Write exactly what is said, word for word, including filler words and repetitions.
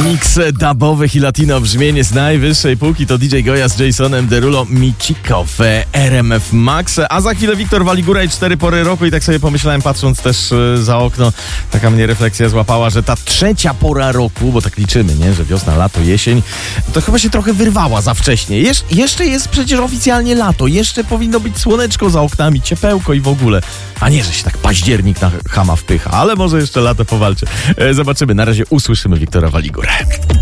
Miks dubowych i latino brzmienie z najwyższej półki to D J Goja z Jasonem Derulo, Michiko w R M F Max. A za chwilę Wiktor Waligura i cztery pory roku i tak sobie pomyślałem, patrząc też za okno, taka mnie refleksja złapała, że ta trzecia pora roku, bo tak liczymy, nie, że wiosna, lato, jesień, to chyba się trochę wyrwała za wcześnie. Jesz- jeszcze jest przecież oficjalnie lato, jeszcze powinno być słoneczko za oknami, ciepełko i w ogóle. A nie, że się tak październik na chama wpycha, ale może jeszcze lato powalczy. E, zobaczymy, na razie usłyszymy Wiktora Waligurę.